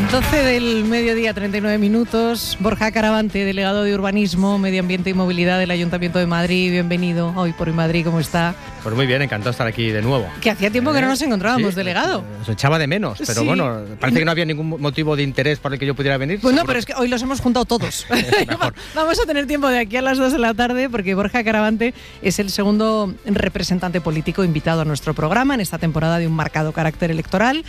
12 del mediodía, 39 minutos. Borja Caravante, delegado de Urbanismo, Medio Ambiente y Movilidad del Ayuntamiento de Madrid. Bienvenido hoy por Hoy Madrid, ¿cómo está? Pues muy bien, encantado de estar aquí de nuevo. Que hacía tiempo que no nos encontrábamos, sí, delegado. Os echaba de menos, pero sí. Bueno, parece que no había ningún motivo de interés por el que yo pudiera venir. Pues no, pero es que hoy los hemos juntado todos. Mejor. Vamos a tener tiempo de aquí a las 2 de la tarde porque Borja Caravante es el segundo representante político invitado a nuestro programa en esta temporada de un marcado carácter electoral.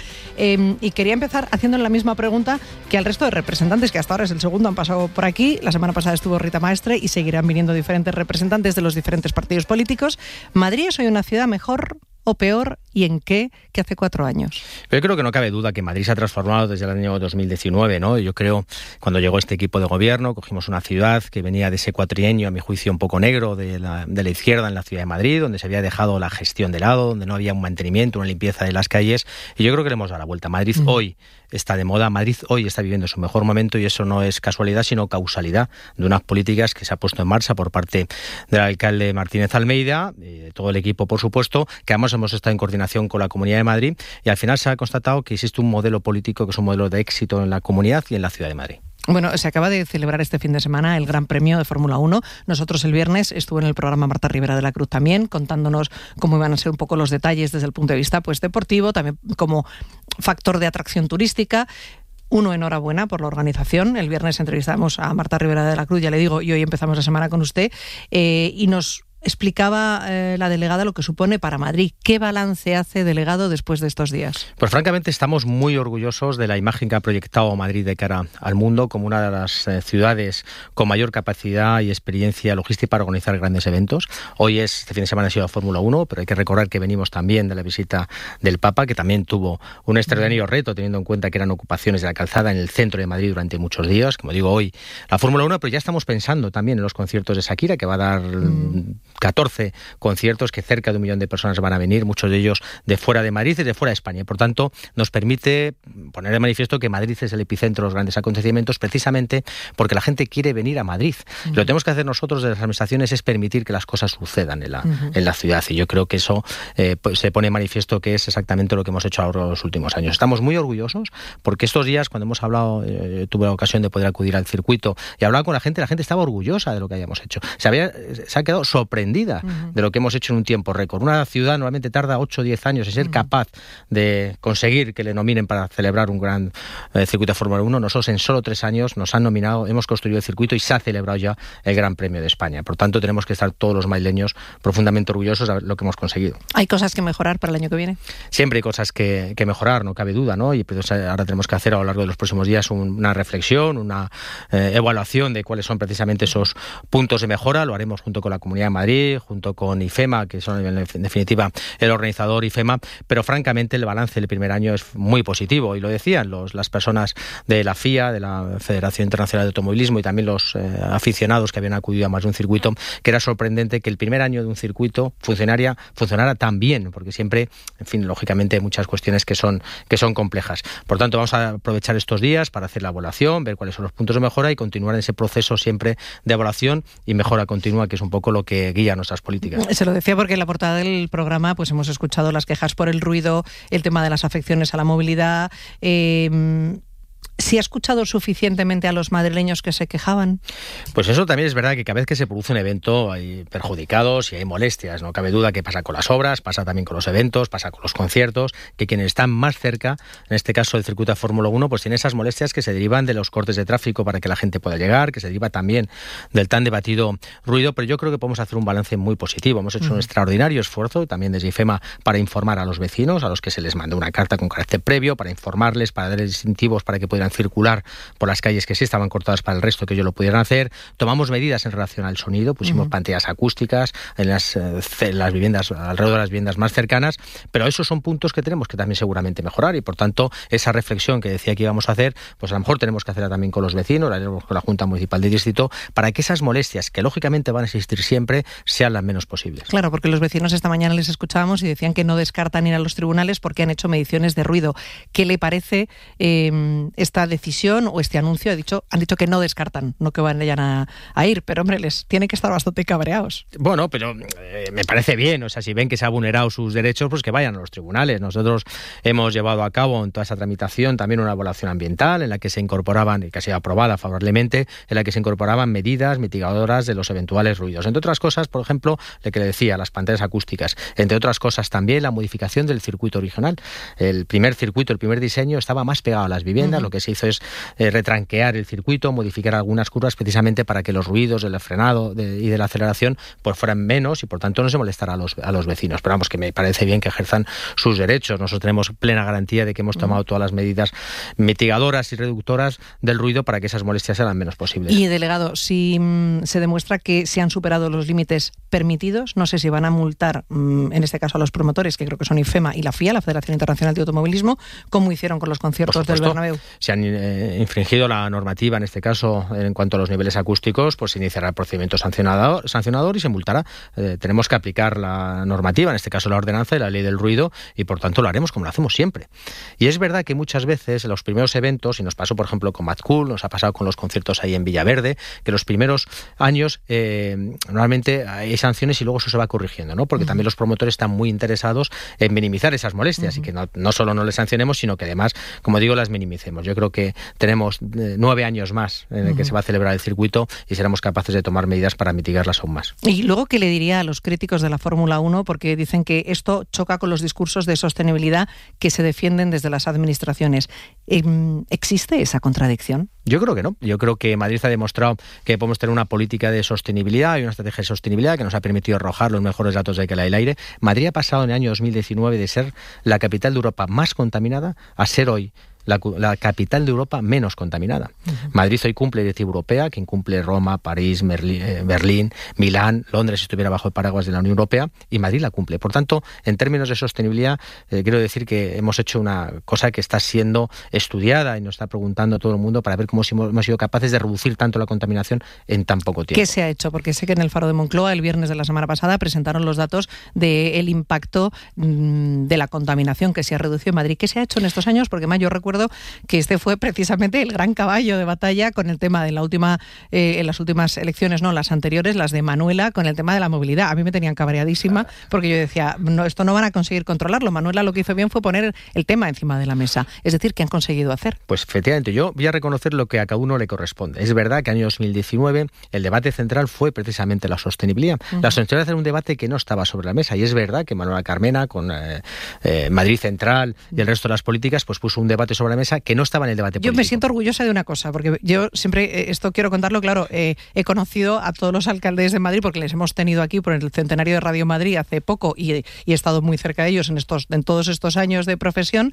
Y quería empezar haciéndole la misma pregunta que al resto de representantes, que hasta ahora es el segundo, han pasado por aquí. La semana pasada estuvo Rita Maestre y seguirán viniendo diferentes representantes de los diferentes partidos políticos. ¿Madrid es hoy una ciudad mejor o peor, y en qué, que hace 4 años? Yo creo que no cabe duda que Madrid se ha transformado desde el año 2019, ¿no? Yo creo, cuando llegó este equipo de gobierno, cogimos una ciudad que venía de ese cuatrienio, a mi juicio, un poco negro de la izquierda en la ciudad de Madrid, donde se había dejado la gestión de lado, donde no había un mantenimiento, una limpieza de las calles, y yo creo que le hemos dado la vuelta. Madrid hoy está de moda, Madrid hoy está viviendo su mejor momento, y eso no es casualidad, sino causalidad de unas políticas que se ha puesto en marcha por parte del alcalde Martínez Almeida, de todo el equipo, por supuesto, que además hemos estado en coordinación con la Comunidad de Madrid, y al final se ha constatado que existe un modelo político que es un modelo de éxito en la comunidad y en la ciudad de Madrid. Bueno, se acaba de celebrar este fin de semana el Gran Premio de Fórmula 1. Nosotros el viernes estuvo en el programa Marta Ribera de la Cruz también, contándonos cómo iban a ser un poco los detalles desde el punto de vista pues deportivo, también como factor de atracción turística. Enhorabuena por la organización. El viernes entrevistamos a Marta Ribera de la Cruz, ya le digo, y hoy empezamos la semana con usted, y nos explicaba la delegada lo que supone para Madrid. ¿Qué balance hace, delegado, después de estos días? Pues francamente estamos muy orgullosos de la imagen que ha proyectado Madrid de cara al mundo como una de las ciudades con mayor capacidad y experiencia logística para organizar grandes eventos. Este fin de semana ha sido la Fórmula 1, pero hay que recordar que venimos también de la visita del Papa, que también tuvo un extraordinario reto, teniendo en cuenta que eran ocupaciones de la calzada en el centro de Madrid durante muchos días. Como digo, hoy la Fórmula 1, pero ya estamos pensando también en los conciertos de Shakira, que va a dar 14 conciertos, que cerca de 1 millón de personas van a venir, muchos de ellos de fuera de Madrid y de fuera de España. Por tanto, nos permite poner de manifiesto que Madrid es el epicentro de los grandes acontecimientos, precisamente porque la gente quiere venir a Madrid. Lo que tenemos que hacer nosotros de las administraciones es permitir que las cosas sucedan en la ciudad, y yo creo que eso pues se pone de manifiesto que es exactamente lo que hemos hecho ahora en los últimos años. Estamos muy orgullosos porque estos días, cuando hemos hablado, tuve la ocasión de poder acudir al circuito y hablar con la gente estaba orgullosa de lo que habíamos hecho. Se ha quedado sorprendida de lo que hemos hecho en un tiempo récord. Una ciudad normalmente tarda 8 o 10 años en ser capaz de conseguir que le nominen para celebrar un gran circuito de Fórmula 1. Nosotros en solo 3 años nos han nominado, hemos construido el circuito y se ha celebrado ya el Gran Premio de España. Por tanto, tenemos que estar todos los madrileños profundamente orgullosos de lo que hemos conseguido. ¿Hay cosas que mejorar para el año que viene? Siempre hay cosas que mejorar, no cabe duda, ¿no? Y pues ahora tenemos que hacer a lo largo de los próximos días una reflexión, una evaluación de cuáles son precisamente esos puntos de mejora. Lo haremos junto con la Comunidad de Madrid, junto con IFEMA, que son en definitiva el organizador IFEMA, pero francamente el balance del primer año es muy positivo, y lo decían las personas de la FIA, de la Federación Internacional de Automovilismo, y también los aficionados que habían acudido a más de un circuito, que era sorprendente que el primer año de un circuito funcionara tan bien, porque siempre, en fin, lógicamente hay muchas cuestiones que son complejas. Por tanto, vamos a aprovechar estos días para hacer la evaluación, ver cuáles son los puntos de mejora y continuar en ese proceso siempre de evaluación y mejora continua, que es un poco lo que guía nuestras políticas. Se lo decía porque en la portada del programa pues hemos escuchado las quejas por el ruido, el tema de las afecciones a la movilidad. ¿Se ha escuchado suficientemente a los madrileños que se quejaban? Pues eso también es verdad, que cada vez que se produce un evento hay perjudicados y hay molestias. No cabe duda que pasa con las obras, pasa también con los eventos, pasa con los conciertos, que quienes están más cerca, en este caso el circuito de Fórmula 1, pues tiene esas molestias que se derivan de los cortes de tráfico para que la gente pueda llegar, que se deriva también del tan debatido ruido, pero yo creo que podemos hacer un balance muy positivo. Hemos hecho un extraordinario esfuerzo, también desde IFEMA, para informar a los vecinos, a los que se les mandó una carta con carácter previo, para informarles, para darles incentivos para que pudieran circular por las calles que sí estaban cortadas para el resto, que ellos lo pudieran hacer. Tomamos medidas en relación al sonido, pusimos pantallas acústicas en las viviendas, alrededor de las viviendas más cercanas, pero esos son puntos que tenemos que también seguramente mejorar, y por tanto esa reflexión que decía que íbamos a hacer, pues a lo mejor tenemos que hacerla también con los vecinos, la haremos con la Junta Municipal de Distrito, para que esas molestias, que lógicamente van a existir siempre, sean las menos posibles. Claro, porque los vecinos esta mañana les escuchábamos y decían que no descartan ir a los tribunales porque han hecho mediciones de ruido. ¿Qué le parece esta esta decisión o este anuncio han dicho que no descartan, no que vayan a ir, pero hombre, les tiene que estar bastante cabreados. Bueno, pero me parece bien, o sea, si ven que se ha vulnerado sus derechos, pues que vayan a los tribunales. Nosotros hemos llevado a cabo en toda esa tramitación también una evaluación ambiental en la que se incorporaban, y que ha sido aprobada favorablemente, en la que se incorporaban medidas mitigadoras de los eventuales ruidos. Entre otras cosas, por ejemplo, lo que le decía, las pantallas acústicas. Entre otras cosas también la modificación del circuito original. El primer circuito, el primer diseño estaba más pegado a las viviendas. Lo que se hizo es retranquear el circuito, modificar algunas curvas precisamente para que los ruidos del frenado y de la aceleración pues fueran menos y por tanto no se molestara a los vecinos. Pero vamos, que me parece bien que ejerzan sus derechos. Nosotros tenemos plena garantía de que hemos tomado todas las medidas mitigadoras y reductoras del ruido para que esas molestias sean las menos posibles. Y delegado, si se demuestra que se han superado los límites permitidos, no sé si van a multar en este caso a los promotores, que creo que son IFEMA y la FIA, la Federación Internacional de Automovilismo, como hicieron con los conciertos del Bernabéu. Si han infringido la normativa, en este caso en cuanto a los niveles acústicos, pues se iniciará el procedimiento sancionador y se multará. Tenemos que aplicar la normativa, en este caso la ordenanza de la ley del ruido, y por tanto lo haremos como lo hacemos siempre. Y es verdad que muchas veces en los primeros eventos, y nos pasó por ejemplo con Mad Cool, nos ha pasado con los conciertos ahí en Villaverde, que los primeros años normalmente hay sanciones y luego eso se va corrigiendo, ¿no? Porque también los promotores están muy interesados en minimizar esas molestias y que no solo no les sancionemos, sino que además, como digo, las minimicemos. Yo creo que tenemos 9 años más en el que se va a celebrar el circuito y seremos capaces de tomar medidas para mitigarlas aún más. Y luego, ¿qué le diría a los críticos de la Fórmula 1? Porque dicen que esto choca con los discursos de sostenibilidad que se defienden desde las administraciones. ¿Existe esa contradicción? Yo creo que no. Yo creo que Madrid ha demostrado que podemos tener una política de sostenibilidad y una estrategia de sostenibilidad que nos ha permitido arrojar los mejores datos de calidad del aire. Madrid ha pasado en el año 2019 de ser la capital de Europa más contaminada a ser hoy la capital de Europa menos contaminada. Madrid hoy cumple directiva europea, que incumple Roma, París, Berlín, Milán, Londres, si estuviera bajo el paraguas de la Unión Europea, y Madrid la cumple. Por tanto, en términos de sostenibilidad, quiero decir que hemos hecho una cosa que está siendo estudiada y nos está preguntando todo el mundo para ver cómo hemos sido capaces de reducir tanto la contaminación en tan poco tiempo. ¿Qué se ha hecho? Porque sé que en el Faro de Moncloa, el viernes de la semana pasada, presentaron los datos del impacto de la contaminación que se ha reducido en Madrid. ¿Qué se ha hecho en estos años? Porque más yo recuerdo que este fue precisamente el gran caballo de batalla con el tema de en las últimas elecciones, no, las anteriores, las de Manuela, con el tema de la movilidad. A mí me tenían cabreadísima porque yo decía, no, esto no van a conseguir controlarlo. Manuela lo que hizo bien fue poner el tema encima de la mesa. Es decir, ¿qué han conseguido hacer? Pues efectivamente, yo voy a reconocer lo que a cada uno le corresponde. Es verdad que en el año 2019 el debate central fue precisamente la sostenibilidad. La sostenibilidad era un debate que no estaba sobre la mesa, y es verdad que Manuela Carmena, con Madrid Central y el resto de las políticas, pues puso un debate sobre la mesa que no estaba en el debate político. Yo me siento orgullosa de una cosa, porque yo siempre, esto quiero contarlo, claro, he conocido a todos los alcaldes de Madrid porque les hemos tenido aquí por el centenario de Radio Madrid hace poco y he estado muy cerca de ellos en todos estos años de profesión.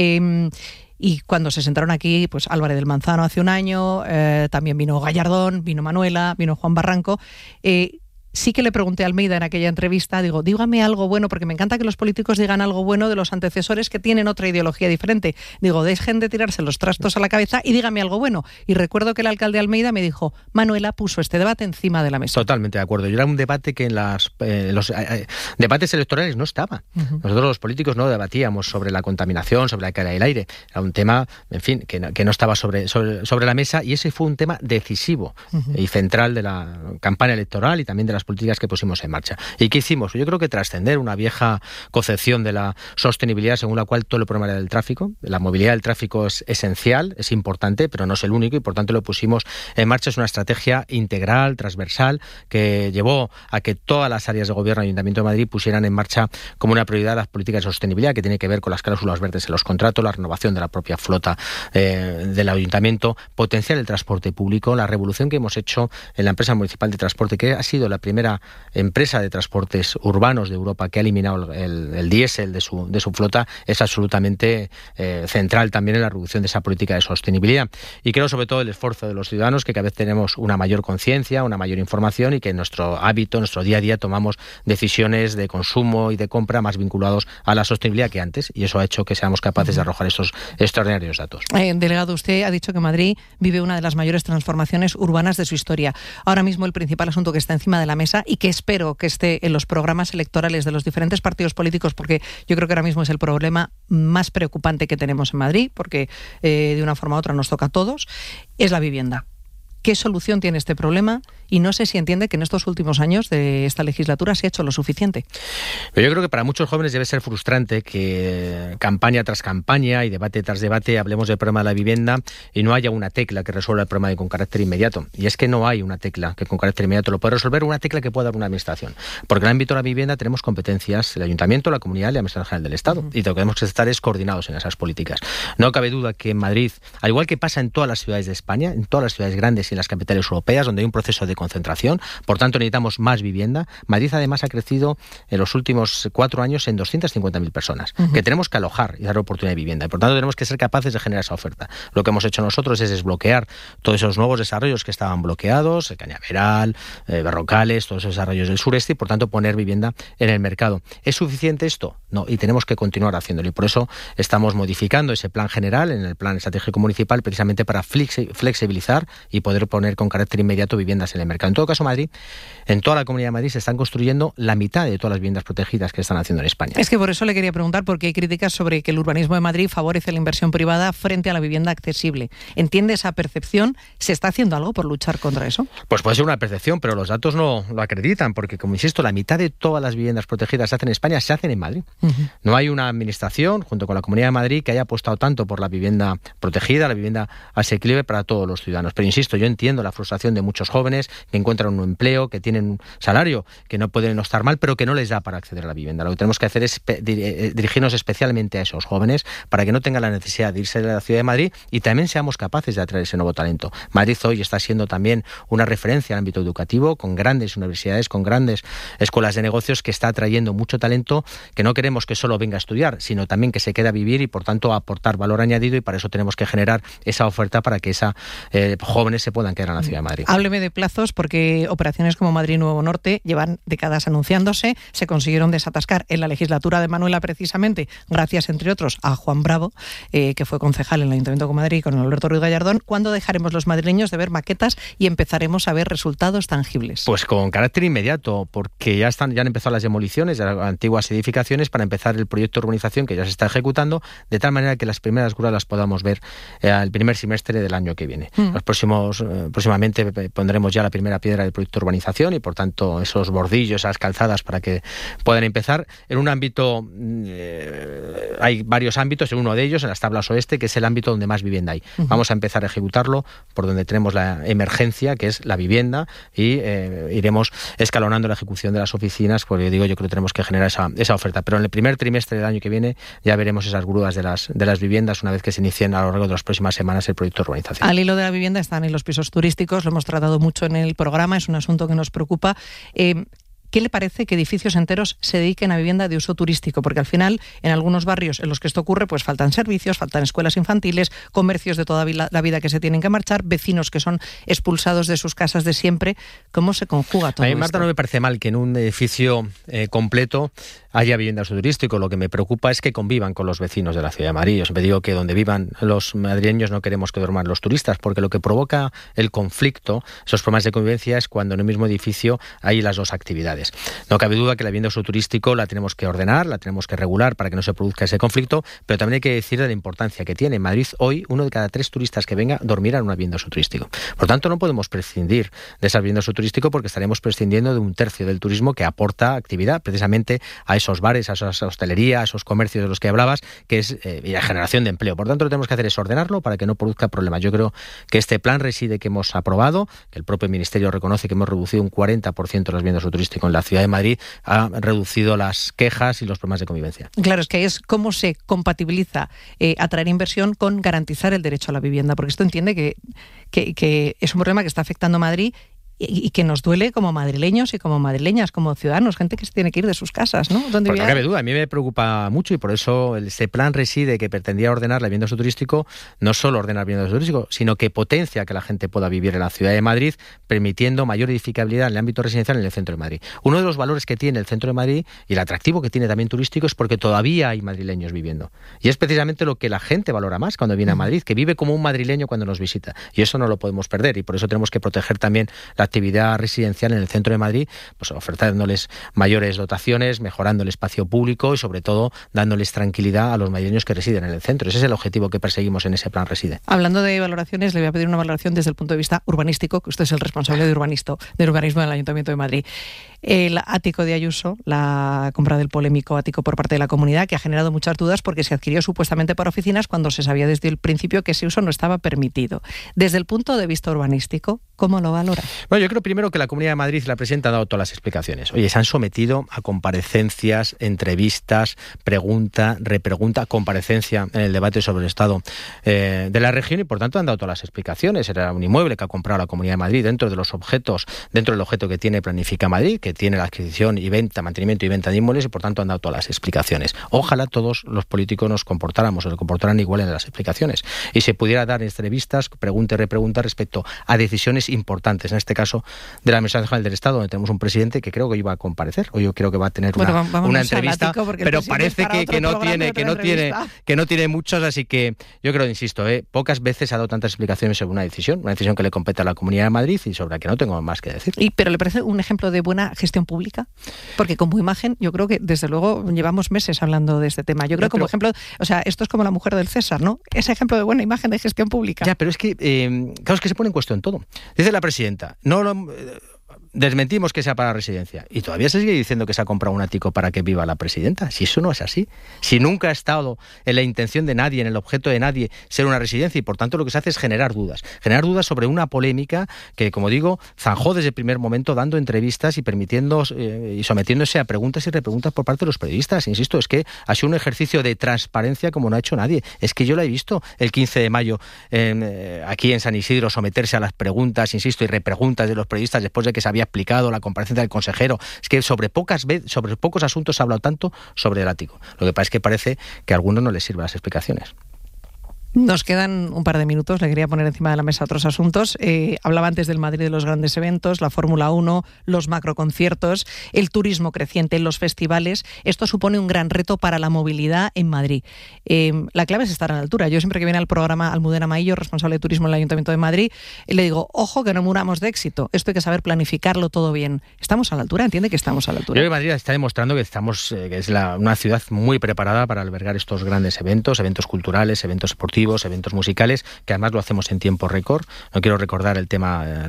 Y cuando se sentaron aquí, pues Álvarez del Manzano hace un año, también vino Gallardón, vino Manuela, vino Juan Barranco. Sí que le pregunté a Almeida en aquella entrevista, digo, dígame algo bueno, porque me encanta que los políticos digan algo bueno de los antecesores que tienen otra ideología diferente. Digo, dejen de tirarse los trastos a la cabeza y dígame algo bueno. Y recuerdo que el alcalde Almeida me dijo, Manuela puso este debate encima de la mesa. Totalmente de acuerdo. Y era un debate que en los debates electorales no estaba. Nosotros los políticos no debatíamos sobre la contaminación, sobre la calidad del aire. Era un tema, en fin, que no estaba sobre la mesa, y ese fue un tema decisivo y central de la campaña electoral y también de las políticas que pusimos en marcha. ¿Y qué hicimos? Yo creo que trascender una vieja concepción de la sostenibilidad según la cual todo el problema era del tráfico. La movilidad del tráfico es esencial, es importante, pero no es el único, y por tanto lo pusimos en marcha. Es una estrategia integral, transversal, que llevó a que todas las áreas de gobierno y Ayuntamiento de Madrid pusieran en marcha como una prioridad las políticas de sostenibilidad, que tiene que ver con las cláusulas verdes en los contratos, la renovación de la propia flota del Ayuntamiento, potenciar el transporte público, la revolución que hemos hecho en la empresa municipal de transporte, que ha sido la primera empresa de transportes urbanos de Europa que ha eliminado el diésel de su flota, es absolutamente central también en la reducción de esa política de sostenibilidad. Y creo sobre todo el esfuerzo de los ciudadanos, que cada vez tenemos una mayor conciencia, una mayor información, y que en nuestro hábito, en nuestro día a día, tomamos decisiones de consumo y de compra más vinculados a la sostenibilidad que antes, y eso ha hecho que seamos capaces de arrojar estos extraordinarios datos. Delegado, usted ha dicho que Madrid vive una de las mayores transformaciones urbanas de su historia. Ahora mismo el principal asunto que está encima de la mesa mesa y que espero que esté en los programas electorales de los diferentes partidos políticos, porque yo creo que ahora mismo es el problema más preocupante que tenemos en Madrid, porque de una forma u otra nos toca a todos, es la vivienda. ¿Qué solución tiene este problema? Y no sé si entiende que en estos últimos años de esta legislatura se ha hecho lo suficiente. Pero yo creo que para muchos jóvenes debe ser frustrante que campaña tras campaña y debate tras debate hablemos del problema de la vivienda y no haya una tecla que resuelva el problema con carácter inmediato. Y es que no hay una tecla que con carácter inmediato lo pueda resolver, una tecla que pueda dar una administración. Porque en el ámbito de la vivienda tenemos competencias el Ayuntamiento, la Comunidad y la Administración General del Estado. Y lo que tenemos que estar es coordinados en esas políticas. No cabe duda que en Madrid, al igual que pasa en todas las ciudades de España, en todas las ciudades grandes y en las capitales europeas, donde hay un proceso de concentración, por tanto necesitamos más vivienda. Madrid además ha crecido en los últimos 4 años en 250.000 personas, que tenemos que alojar y dar oportunidad de vivienda. Y por tanto tenemos que ser capaces de generar esa oferta. Lo que hemos hecho nosotros es desbloquear todos esos nuevos desarrollos que estaban bloqueados, Cañaveral, Berrocales, todos esos desarrollos del sureste, y por tanto poner vivienda en el mercado. ¿Es suficiente esto? No, y tenemos que continuar haciéndolo. Y por eso estamos modificando ese plan general en el plan estratégico municipal, precisamente para flexibilizar y poder poner con carácter inmediato viviendas en el mercado. En todo caso, Madrid, en toda la Comunidad de Madrid se están construyendo la mitad de todas las viviendas protegidas que están haciendo en España. Es que por eso le quería preguntar, porque hay críticas sobre que el urbanismo de Madrid favorece la inversión privada frente a la vivienda accesible. ¿Entiende esa percepción? ¿Se está haciendo algo por luchar contra eso? Pues puede ser una percepción, pero los datos no lo acreditan, porque como insisto, la mitad de todas las viviendas protegidas se hacen en España, se hacen en Madrid. No hay una administración, junto con la Comunidad de Madrid, que haya apostado tanto por la vivienda protegida, la vivienda asequible para todos los ciudadanos. Pero insisto, yo entiendo la frustración de muchos jóvenes que encuentran un empleo, que tienen un salario, que no pueden no estar mal, pero que no les da para acceder a la vivienda. Lo que tenemos que hacer es dirigirnos especialmente a esos jóvenes para que no tengan la necesidad de irse de la ciudad de Madrid y también seamos capaces de atraer ese nuevo talento. Madrid hoy está siendo también una referencia en el ámbito educativo, con grandes universidades, con grandes escuelas de negocios, que está atrayendo mucho talento que no queremos que solo venga a estudiar, sino también que se quede a vivir y por tanto a aportar valor añadido, y para eso tenemos que generar esa oferta para que jóvenes se puedan quedar en la ciudad de Madrid. Hábleme de plazos, porque operaciones como Madrid Nuevo Norte llevan décadas anunciándose, se consiguieron desatascar en la legislatura de Manuela precisamente, gracias entre otros a Juan Bravo, que fue concejal en el Ayuntamiento de Madrid con Alberto Ruiz Gallardón. ¿Cuándo dejaremos los madrileños de ver maquetas y empezaremos a ver resultados tangibles? Pues con carácter inmediato, porque ya han empezado las demoliciones de las antiguas edificaciones para empezar el proyecto de urbanización que ya se está ejecutando, de tal manera que las primeras grúas las podamos ver el primer semestre del año que viene. Próximamente pondremos ya la primera piedra del proyecto de urbanización y por tanto esos bordillos, esas calzadas para que puedan empezar. En un ámbito, hay varios ámbitos, en uno de ellos, en las tablas oeste, que es el ámbito donde más vivienda hay. Vamos a empezar a ejecutarlo por donde tenemos la emergencia, que es la vivienda, y iremos escalonando la ejecución de las oficinas, porque yo creo que tenemos que generar esa oferta. Pero en el primer trimestre del año que viene ya veremos esas grúas de las viviendas una vez que se inicien a lo largo de las próximas semanas el proyecto de urbanización. Al hilo de la vivienda están en los pisos turísticos, lo hemos tratado mucho en el programa, es un asunto que nos preocupa. ¿Qué le parece que edificios enteros se dediquen a vivienda de uso turístico? Porque al final, en algunos barrios en los que esto ocurre, pues faltan servicios, faltan escuelas infantiles, comercios de toda la vida que se tienen que marchar, vecinos que son expulsados de sus casas de siempre. ¿Cómo se conjuga todo esto? Marta, no me parece mal que en un edificio completo haya vivienda de uso turístico. Lo que me preocupa es que convivan con los vecinos de la ciudad de Madrid. Yo siempre digo que donde vivan los madrileños no queremos que duerman los turistas, porque lo que provoca el conflicto, esos problemas de convivencia, es cuando en el mismo edificio hay las dos actividades. No cabe duda que la vivienda de uso turístico la tenemos que ordenar, la tenemos que regular para que no se produzca ese conflicto, pero también hay que decir de la importancia que tiene. En Madrid hoy 1 de cada 3 turistas que venga dormirá en una vivienda de uso turístico. Por tanto, no podemos prescindir de esas viviendas de uso turístico, porque estaremos prescindiendo de 1/3 del turismo que aporta actividad precisamente a esos bares, a esa hostelería, a esos comercios de los que hablabas, que es la generación de empleo. Por tanto, lo que tenemos que hacer es ordenarlo para que no produzca problemas. Yo creo que este plan reside que hemos aprobado, que el propio Ministerio reconoce que hemos reducido un 40% las viviendas de uso turístico en la ciudad de Madrid, ha reducido las quejas y los problemas de convivencia. Claro, es que ahí es cómo se compatibiliza atraer inversión con garantizar el derecho a la vivienda, porque esto entiende que es un problema que está afectando a Madrid y que nos duele como madrileños y como madrileñas, como ciudadanos, gente que se tiene que ir de sus casas, ¿no? Pues no cabe duda, a mí me preocupa mucho y por eso ese plan reside que pretendía ordenar la vivienda de uso turístico, no solo ordenar vivienda de uso turístico, sino que potencia que la gente pueda vivir en la ciudad de Madrid, permitiendo mayor edificabilidad en el ámbito residencial en el centro de Madrid. Uno de los valores que tiene el centro de Madrid y el atractivo que tiene también turístico es porque todavía hay madrileños viviendo. Y es precisamente lo que la gente valora más cuando viene a Madrid, que vive como un madrileño cuando nos visita. Y eso no lo podemos perder y por eso tenemos que proteger también la la actividad residencial en el centro de Madrid, pues ofertándoles mayores dotaciones, mejorando el espacio público y sobre todo dándoles tranquilidad a los madrileños que residen en el centro. Ese es el objetivo que perseguimos en ese plan Reside. Hablando de valoraciones, le voy a pedir una valoración desde el punto de vista urbanístico, que usted es el responsable de urbanismo del Ayuntamiento de Madrid. El ático de Ayuso, la compra del polémico ático por parte de la comunidad, que ha generado muchas dudas porque se adquirió supuestamente para oficinas cuando se sabía desde el principio que ese uso no estaba permitido. Desde el punto de vista urbanístico, ¿cómo lo valora? Bueno, yo creo primero que la Comunidad de Madrid y la Presidenta han dado todas las explicaciones. Oye, se han sometido a comparecencias, entrevistas, pregunta, repregunta, comparecencia en el debate sobre el estado de la región y por tanto han dado todas las explicaciones. Era un inmueble que ha comprado la Comunidad de Madrid dentro de los objetos, dentro del objeto que tiene Planifica Madrid, que tiene la adquisición y venta, mantenimiento y venta de inmuebles y por tanto han dado todas las explicaciones. Ojalá todos los políticos nos comportáramos o se comportaran igual en las explicaciones y se pudiera dar entrevistas, pregunta y repregunta respecto a decisiones importantes, en este caso de la Administración General del Estado, donde tenemos un presidente que creo que iba a comparecer o yo creo que va a tener una entrevista, pero parece que no tiene muchos, así que yo creo, insisto, pocas veces ha dado tantas explicaciones sobre una decisión que le compete a la Comunidad de Madrid y sobre la que no tengo más que decir. ¿Pero le parece un ejemplo de buena gestión pública? Porque como imagen, yo creo que desde luego llevamos meses hablando de este tema. Yo creo que como ejemplo, o sea, esto es como la mujer del César, ¿no? Ese ejemplo de buena imagen de gestión pública. Ya, pero es que, claro, es que se pone en cuestión todo. Dice la presidenta, desmentimos que sea para residencia y todavía se sigue diciendo que se ha comprado un ático para que viva la presidenta. Si eso no es así, si nunca ha estado en la intención de nadie, en el objeto de nadie ser una residencia y por tanto lo que se hace es generar dudas sobre una polémica que, como digo, zanjó desde el primer momento dando entrevistas y permitiendo y sometiéndose a preguntas y repreguntas por parte de los periodistas. Insisto, es que ha sido un ejercicio de transparencia como no ha hecho nadie. Es que yo la he visto el 15 de mayo aquí en San Isidro someterse a las preguntas, insisto, y repreguntas de los periodistas después de que se había explicado la comparecencia del consejero. Es que sobre pocos asuntos se ha hablado tanto sobre el ático. Lo que pasa es que parece que a algunos no les sirven las explicaciones. Nos quedan un par de minutos, le quería poner encima de la mesa otros asuntos. Hablaba antes del Madrid de los grandes eventos, la Fórmula 1, los macroconciertos, el turismo creciente, los festivales. Esto supone un gran reto para la movilidad en Madrid. La clave es estar a la altura. Yo siempre que viene al programa Almudena Maillo, responsable de turismo en el Ayuntamiento de Madrid, le digo, ojo que no muramos de éxito. Esto hay que saber planificarlo todo bien. ¿Estamos a la altura? ¿Entiende que estamos a la altura? Yo creo que Madrid está demostrando que es una ciudad muy preparada para albergar estos grandes eventos culturales, eventos deportivos, eventos musicales, que además lo hacemos en tiempo récord. No quiero recordar el tema de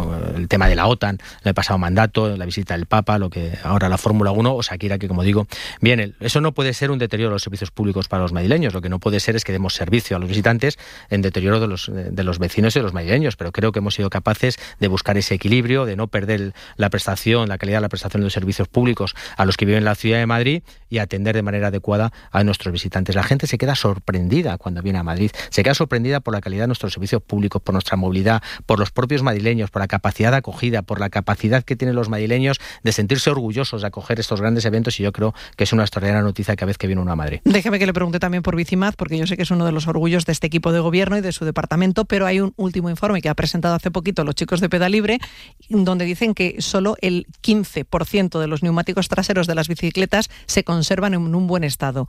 la OTAN en el pasado mandato, la visita del Papa, lo que ahora la Fórmula 1 o Shakira, que como digo, viene. Eso no puede ser un deterioro de los servicios públicos para los madrileños. Lo que no puede ser es que demos servicio a los visitantes en deterioro de los vecinos y de los madrileños, pero creo que hemos sido capaces de buscar ese equilibrio, de no perder la calidad de la prestación de los servicios públicos a los que viven en la ciudad de Madrid y atender de manera adecuada a nuestros visitantes. La gente se queda sorprendida cuando viene a Madrid. Se queda sorprendida por la calidad de nuestros servicios públicos, por nuestra movilidad, por los propios madrileños, por la capacidad de acogida, por la capacidad que tienen los madrileños de sentirse orgullosos de acoger estos grandes eventos y yo creo que es una extraordinaria noticia cada vez que viene uno a Madrid. Déjeme que le pregunte también por Bicimad, porque yo sé que es uno de los orgullos de este equipo de gobierno y de su departamento, pero hay un último informe que ha presentado hace poquito los chicos de Pedalibre, donde dicen que solo el 15% de los neumáticos traseros de las bicicletas se conservan en un buen estado.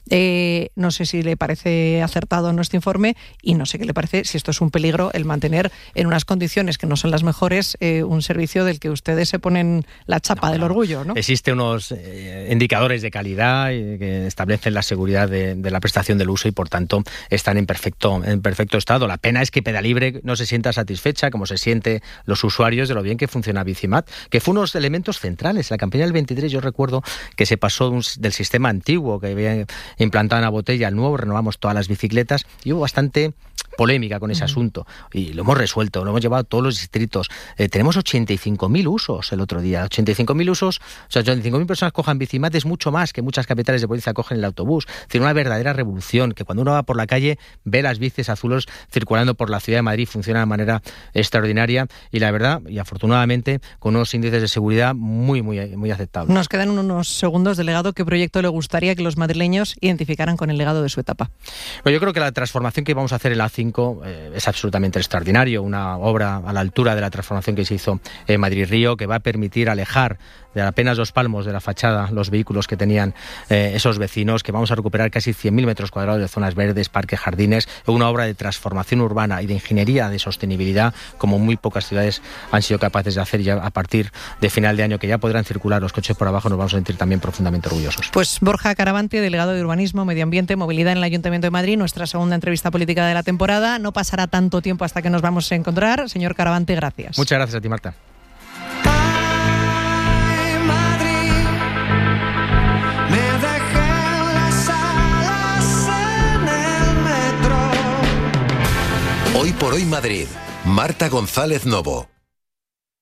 No sé si le parece acertado nuestro informe y no sé qué le parece, si esto es un peligro, el mantener en unas condiciones que no son las mejores un servicio del que ustedes se ponen la chapa del orgullo, ¿no? Existen unos indicadores de calidad que establecen la seguridad de la prestación del uso y por tanto están en perfecto estado. La pena es que Pedalibre no se sienta satisfecha, como se siente los usuarios, de lo bien que funciona Bicimad, que fue uno de los elementos centrales. La campaña del 23 yo recuerdo que se pasó del sistema antiguo que había implantado en la botella al nuevo, renovamos todas las bicicletas y hubo bastante polémica con ese asunto y lo hemos resuelto, lo hemos llevado a todos los distritos. Tenemos 85.000 usos el otro día, 85.000 usos, o sea, 85.000 personas cojan Bicimad, es mucho más que muchas capitales de provincia cogen el autobús. Tiene una verdadera revolución, que cuando uno va por la calle ve las bicis azules circulando por la ciudad de Madrid, funciona de manera extraordinaria y la verdad, y afortunadamente, con unos índices de seguridad muy, muy, muy aceptables. Nos quedan unos segundos, delegado. ¿Qué proyecto le gustaría que los madrileños identificaran con el legado de su etapa? Bueno, yo creo que la transformación que vamos a hacer en la A5 es absolutamente extraordinario, una obra a la altura de la transformación que se hizo en Madrid-Río, que va a permitir alejar de apenas 2 palmos de la fachada los vehículos que tenían esos vecinos, que vamos a recuperar casi 100.000 metros cuadrados de zonas verdes, parques, jardines, una obra de transformación urbana y de ingeniería de sostenibilidad como muy pocas ciudades han sido capaces de hacer. Ya a partir de final de año, que ya podrán circular los coches por abajo, nos vamos a sentir también profundamente orgullosos. Pues Borja Caravante, delegado de Urbanismo, Medio Ambiente, Movilidad en el Ayuntamiento de Madrid, nuestra segunda entrevista política de la temporada. No pasará tanto tiempo hasta que nos vamos a encontrar. Señor Caravante, gracias. Muchas gracias a ti, Marta. Hoy por hoy Madrid, Marta González Novo.